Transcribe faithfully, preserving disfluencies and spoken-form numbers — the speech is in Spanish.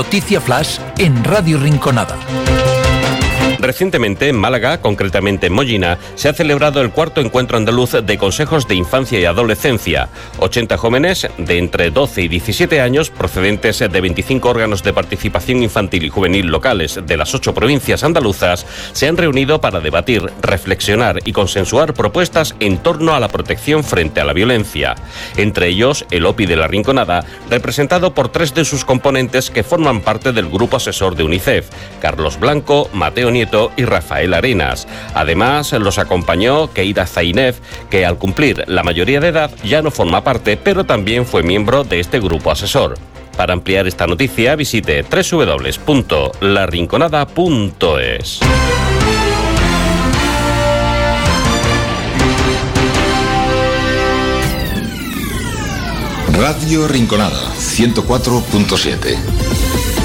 Noticia Flash en Radio Rinconada. Recientemente en Málaga, concretamente en Mollina, se ha celebrado el cuarto encuentro andaluz de consejos de infancia y adolescencia. ochenta jóvenes de entre doce y diecisiete años, procedentes de veinticinco órganos de participación infantil y juvenil locales de las ocho provincias andaluzas, se han reunido para debatir, reflexionar y consensuar propuestas en torno a la protección frente a la violencia. Entre ellos, el O P I de la Rinconada, representado por tres de sus componentes que forman parte del grupo asesor de UNICEF, Carlos Blanco, Mateo Nieto y Rafael Arenas. Además, los acompañó Keira Zainef, que al cumplir la mayoría de edad ya no forma parte, pero también fue miembro de este grupo asesor. Para ampliar esta noticia, visite doble u doble u doble u punto la rinconada punto es. Radio Rinconada ciento cuatro punto siete.